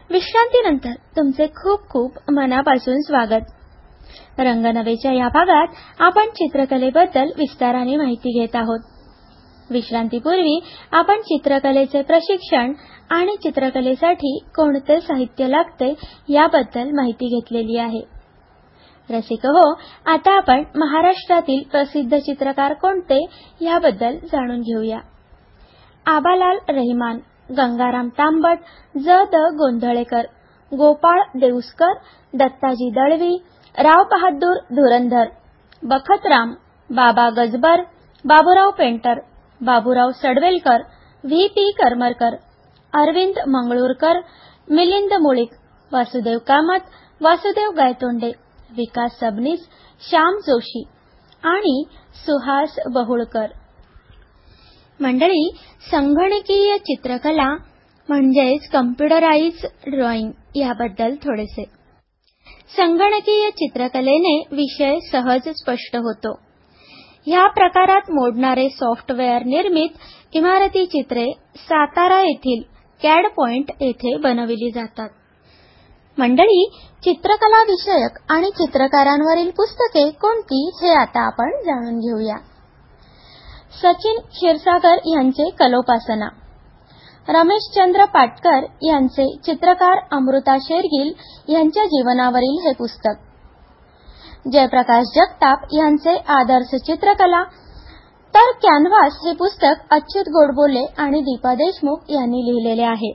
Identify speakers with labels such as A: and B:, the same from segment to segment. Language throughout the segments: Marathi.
A: विश्रांतीनंतर तुमचे खूप खूप मनापासून स्वागत. रंगनवेच्या या भागात आपण चित्रकलेबद्दल विस्ताराने माहिती घेत आहोत. विश्रांतीपूर्वी आपण चित्रकलेचे प्रशिक्षण आणि चित्रकलेसाठी कोणते साहित्य लागते याबद्दल माहिती घेतलेली आहे. रसिक हो, आता आपण महाराष्ट्रातील प्रसिद्ध चित्रकार कोणते याबद्दल जाणून घेऊया. आबालाल रेहमान, गंगाराम तांबट, ज. द. गोंधळेकर, गोपाळ देऊस्कर, दत्ताजी दळवी, राव बहादूर धुरंधर, बखतराम, बाबा गजबर, Baburao painter, Baburao सडवेलकर, V. P. Karmarkar, Arvind Mangalurkar, Milind Mulik, Vasudev Kamat, Vasudev Gaitonde, विकास सबनीस, श्याम जोशी आणि सुहास बहुळकर. मंडळी, संगणकीय चित्रकला म्हणजेच कम्प्युटराइज्ड ड्रॉइंग याबद्दल थोडेसे. संगणकीय चित्रकलेने विषय सहज स्पष्ट होतो. ह्या प्रकारात मोडणारे सॉफ्टवेअर निर्मित इमारती चित्रे सातारा येथील कॅड पॉइंट येथे बनविली जातात. मंडळी, चित्रकला विषयक आणि चित्रकारांवरील पुस्तके कोणती हे आता आपण जाणून घेऊया. सचिन क्षीरसागर यांचे कलोपासना, रमेशचंद्र पाटकर यांचे चित्रकार अमृता शेरगिल यांच्या जीवनावरील हे पुस्तक, जयप्रकाश जगताप यांचे आदर्श चित्रकला, तर कॅनव्हास हे पुस्तक अच्युत गोडबोले आणि दीपा देशमुख यांनी लिहिलेले आहे.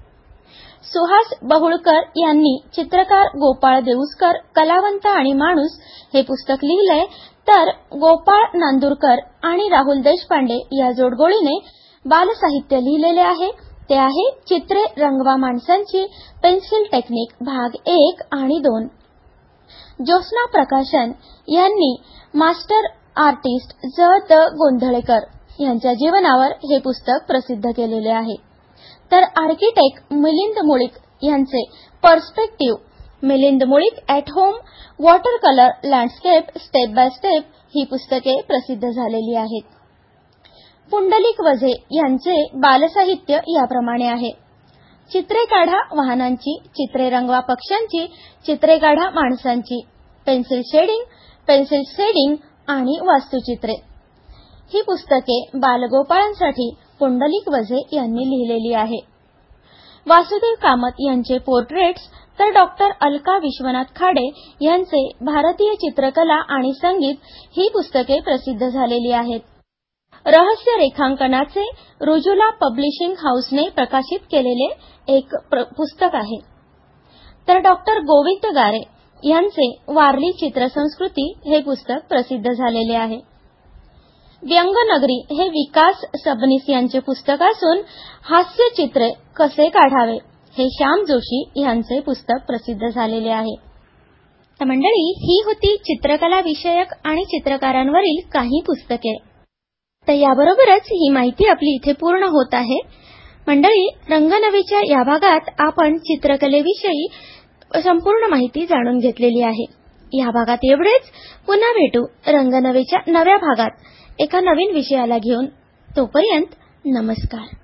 A: सुहास बहुळकर यांनी चित्रकार गोपाळ देऊस्कर, कलावंत आणि माणूस हे पुस्तक लिहिले, तर गोपाळ नांदुरकर आणि राहुल देशपांडे या जोडगोळीने बालसाहित्य लिहिलेले आहे. ते आहे चित्रे रंगवा माणसांची, पेन्सिल टेक्निक भाग 1 आणि 2. ज्योत्स्ना प्रकाशन यांनी मास्टर आर्टिस्ट ज. द. गोंधळेकर यांच्या जीवनावर हे पुस्तक प्रसिद्ध केलेले आहे. तर आर्किटेक्ट मिलिंद मुळीक यांचे perspective, Milind Mulik at home, water colour, landscape, step by step ही पुस्तके प्रसिद्ध झालेली आहेत. पुंडलिक वझे यांचे बालसाहित्य याप्रमाणे आहे. चित्रे काढा वाहनांची, चित्रे रंगवा पक्ष्यांची, चित्रे काढा माणसांची, पेन्सिल शेडिंग आणि वास्तुचित्रे ही पुस्तके बालगोपाळांसाठी पुंडलिक वझे यांनी लिहिलेली आहे. वासुदेव कामत यांचे पोर्ट्रेट्स, तर डॉक्टर अलका विश्वनाथ खाडे यांचे भारतीय चित्रकला आणि संगीत ही पुस्तके प्रसिद्ध झालेली आहेत. रहस्य रेखांकनाचे रुजुला पब्लिशिंग हाऊसने प्रकाशित केलेले एक पुस्तक आहे. तर डॉक्टर गोविंद गारे यांचे वारली चित्रसंस्कृती हे पुस्तक प्रसिद्ध झालेले आहे. व्यंगनगरी हे विकास सबनीस यांचे पुस्तक असून हास्य चित्रे कसे काढावे हे श्याम जोशी यांचे पुस्तक प्रसिद्ध झालेले आहे. तर मंडळी, ही होती चित्रकला विषयक आणि चित्रकारांवरील काही पुस्तके. तर याबरोबरच ही माहिती आपली इथे पूर्ण होत आहे. मंडळी, रंगनवेच्या या भागात आपण चित्रकलेविषयी संपूर्ण माहिती जाणून घेतलेली आहे. या भागात एवढेच. पुन्हा भेटू रंगनवेच्या नव्या भागात एका नवीन विषयाला घेऊन. तोपर्यंत नमस्कार.